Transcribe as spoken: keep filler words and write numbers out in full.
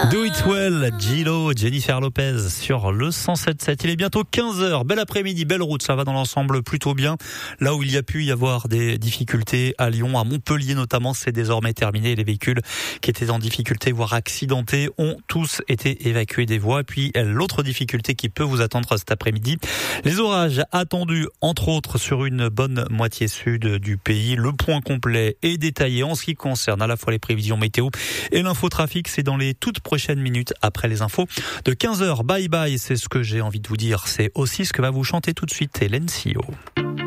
Do It Well, Gillo, Jennifer Lopez sur le cent sept sept. Il est bientôt quinze heures. Bel après-midi, belle route. Ça va dans l'ensemble plutôt bien. Là où il y a pu y avoir des difficultés à Lyon, à Montpellier notamment, c'est désormais terminé. Les véhicules qui étaient en difficulté, voire accidentés, ont tous été évacués des voies. Et puis, l'autre difficulté qui peut vous attendre cet après-midi, les orages attendus, entre autres, sur une bonne moitié sud du pays. Le point complet est détaillé en ce qui concerne à la fois les prévisions météo et l'infotrafic. C'est dans les toutes prochaines minutes après les infos de quinze heures. Bye bye, c'est ce que j'ai envie de vous dire. C'est aussi ce que va vous chanter tout de suite Hélène Sio.